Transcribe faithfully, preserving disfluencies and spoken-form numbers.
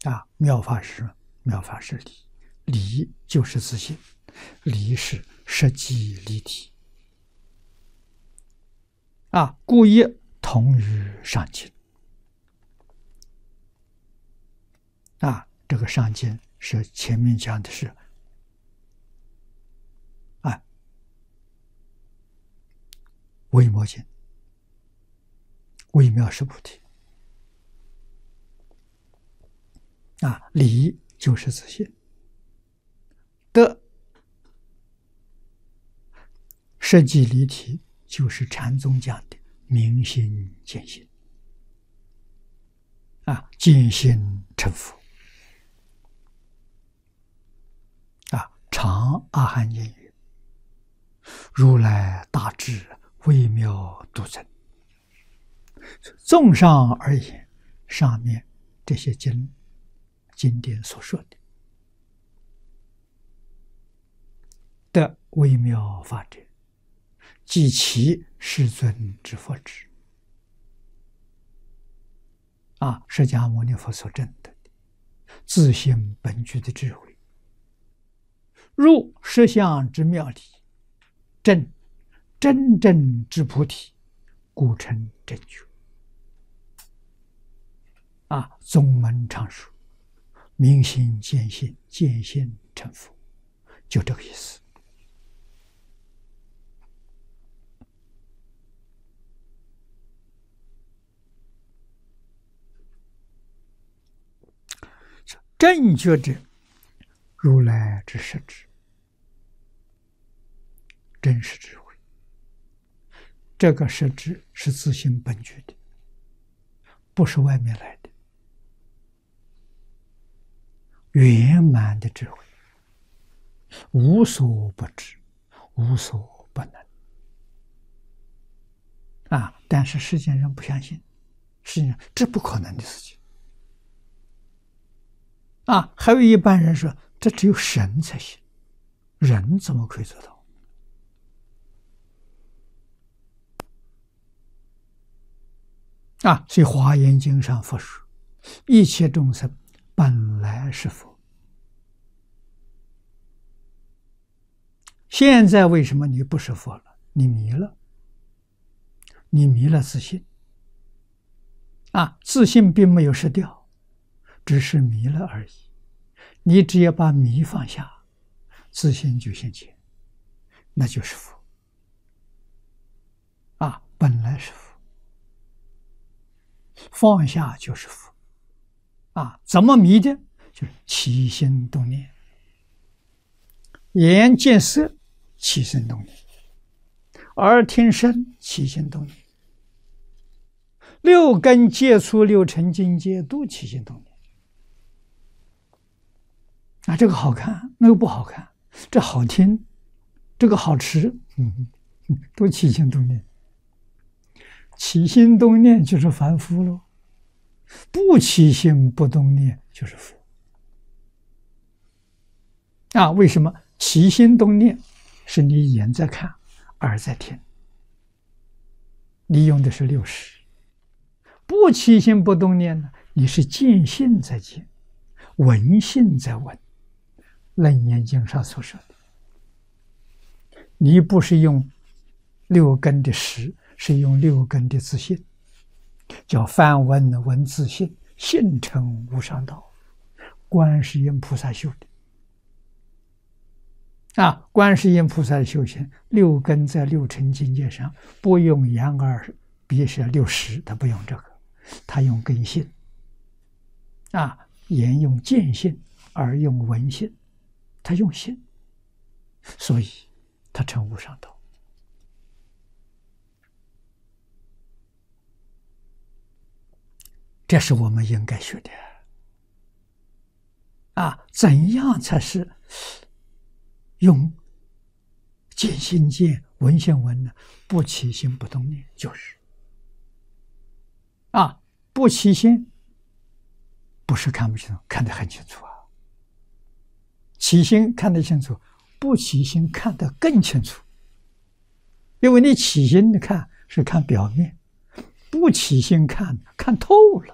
啊，妙法是什么？妙法是理，理就是自信，理是实际离体啊，故意同于上经啊。这个上经是前面讲的是啊，微摩经、微妙识菩提啊，理就是自信，德实际离体就是禅宗讲的明心见性啊，见性成佛啊。常阿含言语，如来大智微妙度真。综上而言，上面这些经经典所说的的微妙法者，即其世尊之佛智啊，释迦牟尼佛所证得的自性本具的智慧，入实相之妙理，证真正之菩提，故称正觉啊。宗门常说明心见性，见性成佛，就这个意思。正觉者，如来之实质，真实智慧。这个实质是自性本具的，不是外面来的。圆满的智慧，无所不知，无所不能啊！但是世间人不相信，世间人这不可能的事情啊！还有一般人说，这只有神才行，人怎么可以做到啊？所以《华严经》上佛说，一切众生本来是佛，现在为什么你不是佛了？你迷了，你迷了自信啊！自信并没有失掉，只是迷了而已。你只要把迷放下，自信就现前，那就是佛啊！本来是佛，放下就是佛啊！怎么迷的？就是起心动念，眼见色起心动念，耳听声起心动念，六根接触六尘境界都起心动念啊！这个好看，那个不好看，这好听，这个好吃，嗯，都起心动念。起心动念就是凡夫喽，不起心不动念就是佛啊！为什么？起心动念是你眼在看，耳在听，你用的是六识；不起心不动念呢，你是见性在见，闻性在闻。楞严经上所说的，你不是用六根的识，是用六根的自信，叫梵文闻自性，性成无上道。观世音菩萨修的啊，观世音菩萨的修行，六根在六尘境界上不用眼耳鼻舌六识，他不用这个，他用根性啊，眼用见性，耳用闻性，他用心，所以他成无上道。这是我们应该学的啊！怎样才是用见心见，闻性闻呢？不起心不动念，就是啊！不起心，不是看不清楚，看得很清楚啊。起心看得清楚，不起心看得更清楚，因为你起心看是看表面，不起心看看透了。